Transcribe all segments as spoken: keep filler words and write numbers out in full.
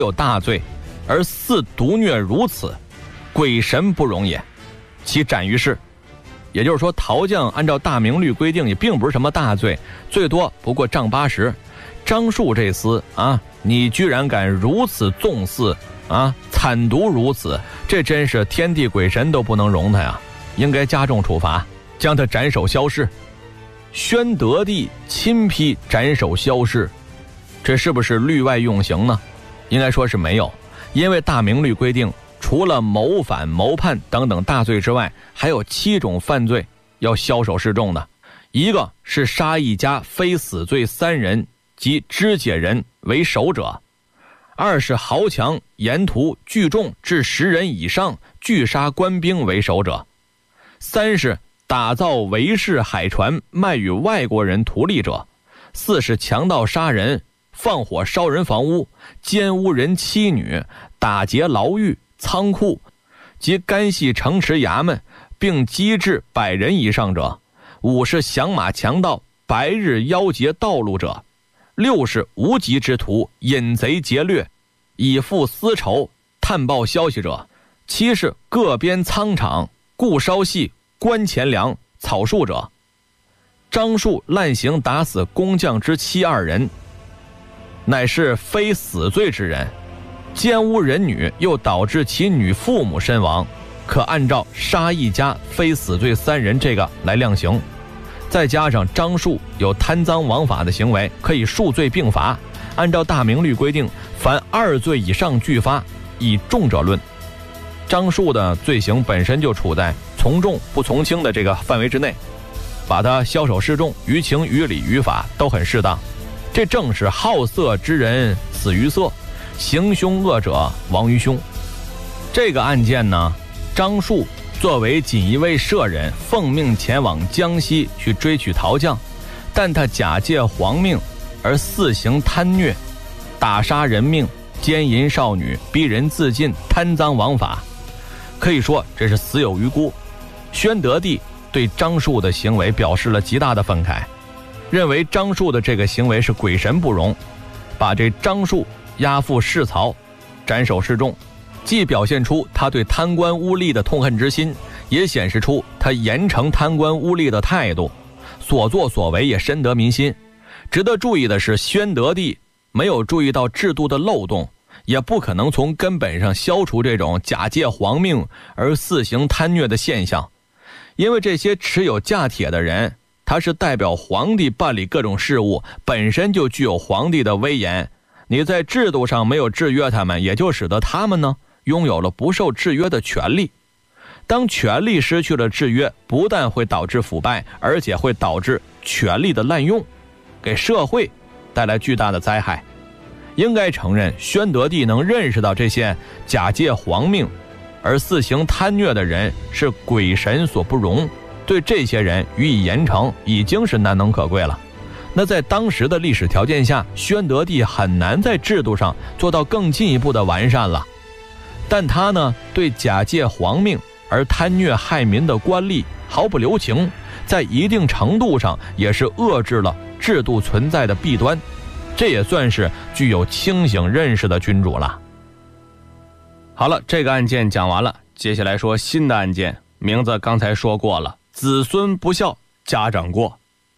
有大罪，而肆毒虐如此，鬼神不容也，其斩于市。也就是说，陶匠按照大明律规定也并不是什么大罪，最多不过杖八十。张树这厮啊，你居然敢如此纵肆啊，惨毒如此，这真是天地鬼神都不能容他呀，应该加重处罚，将他斩首消市。宣德帝亲批斩首消市，这是不是律外用刑呢？应该说是没有，因为大明律规定，除了谋反、谋叛等等大罪之外，还有七种犯罪要枭首示众的。一个是杀一家非死罪三人及肢解人为首者；二是豪强沿途聚众至十人以上，拒杀官兵为首者；三是打造围市海船卖与外国人图利者；四是强盗杀人、放火烧人房屋、奸污人妻女、打劫牢狱、仓库及干系城池衙门，并击至百人以上者；五是响马强盗白日邀劫道路者；六是无籍之徒引贼劫掠以付私仇探报消息者；七是各边仓场故烧系官钱粮草树者。张树滥行打死工匠之妻二人，乃是非死罪之人，奸污人女又导致其女父母身亡，可按照杀一家非死罪三人这个来量刑。再加上张树有贪赃枉法的行为，可以数罪并罚。按照大明律规定，凡二罪以上俱发，以重者论。张树的罪行本身就处在从重不从轻的这个范围之内，把他枭首示众，于情于理于法都很适当。这正是好色之人死于色，行凶恶者亡于凶。这个案件呢，张树作为锦衣卫舍人，奉命前往江西去追取陶匠，但他假借皇命而肆行贪虐，打杀人命，奸淫少女，逼人自尽，贪赃枉法，可以说这是死有余辜。宣德帝对张树的行为表示了极大的愤慨，认为张树的这个行为是鬼神不容，把这张树押赴市曹，斩首示众，既表现出他对贪官污吏的痛恨之心，也显示出他严惩贪官污吏的态度，所作所为也深得民心。值得注意的是，宣德帝没有注意到制度的漏洞，也不可能从根本上消除这种假借皇命而肆行贪虐的现象，因为这些持有假帖的人，他是代表皇帝办理各种事务，本身就具有皇帝的威严，你在制度上没有制约他们，也就使得他们呢拥有了不受制约的权利。当权力失去了制约，不但会导致腐败，而且会导致权力的滥用，给社会带来巨大的灾害。应该承认，宣德帝能认识到这些假借皇命而肆行贪虐的人是鬼神所不容，对这些人予以严惩已经是难能可贵了。那在当时的历史条件下，宣德帝很难在制度上做到更进一步的完善了。但他呢，对假借皇命而贪虐害民的官吏毫不留情，在一定程度上也是遏制了制度存在的弊端，这也算是具有清醒认识的君主了。好了，这个案件讲完了，接下来说新的案件，名字刚才说过了，子孙不孝，家长过。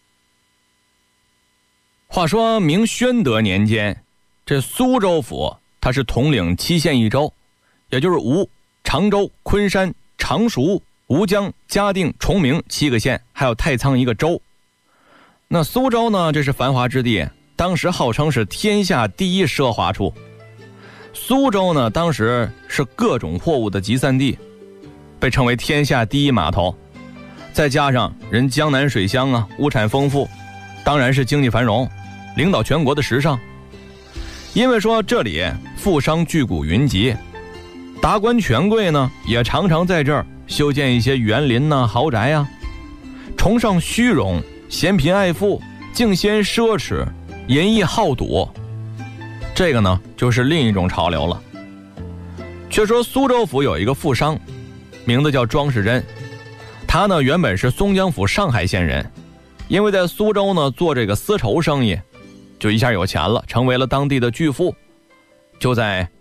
话说明宣德年间，这苏州府它是统领七县一州，也就是吴、常州、昆山、常熟、吴江、嘉定、崇明七个县，还有太仓一个州。那苏州呢，这是繁华之地，当时号称是天下第一奢华处。苏州呢，当时是各种货物的集散地，被称为天下第一码头。再加上人江南水乡啊，物产丰富，当然是经济繁荣，领导全国的时尚。因为说这里富商巨贾云集，达官权贵呢也常常在这儿修建一些园林呐、豪宅啊，崇尚虚荣，嫌贫爱富，敬先奢侈，淫逸好赌，这个呢就是另一种潮流了。却说苏州府有一个富商，名字叫庄世珍，他呢原本是松江府上海县人，因为在苏州呢做这个丝绸生意，就一下有钱了，成为了当地的巨富，就在